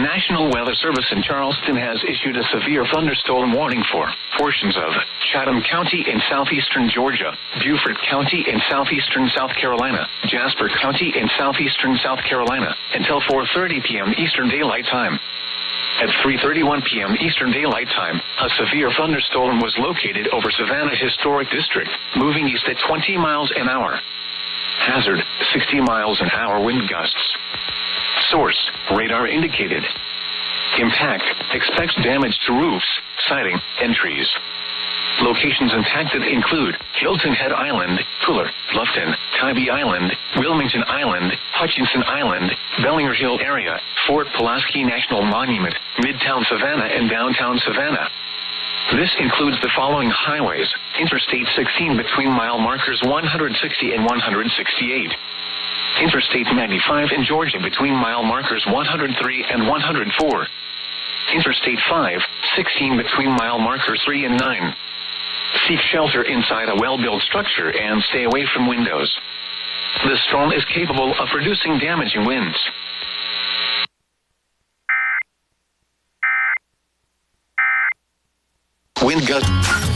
National Weather Service in Charleston has issued a severe thunderstorm warning for portions of Chatham County in southeastern Georgia, Beaufort County in southeastern South Carolina, Jasper County in southeastern South Carolina, until 4:30 p.m. Eastern Daylight Time. At 3:31 p.m. Eastern Daylight Time, a severe thunderstorm was located over Savannah Historic District, moving east at 20 miles an hour. Hazard, 60 miles an hour wind gusts. Source, radar indicated. Impact, expects damage to roofs, siding, and trees. Locations impacted include Hilton Head Island, Fuller, Bluffton, Tybee Island, Wilmington Island, Hutchinson Island, Bellinger Hill area, Fort Pulaski National Monument, Midtown Savannah, and Downtown Savannah. This includes the following highways: Interstate 16 between mile markers 160 and 168. Interstate 95 in Georgia between mile markers 103 and 104. Interstate 5, 16 between mile markers 3 and 9. Seek shelter inside a well-built structure and stay away from windows. The storm is capable of producing damaging winds. Wind gusts.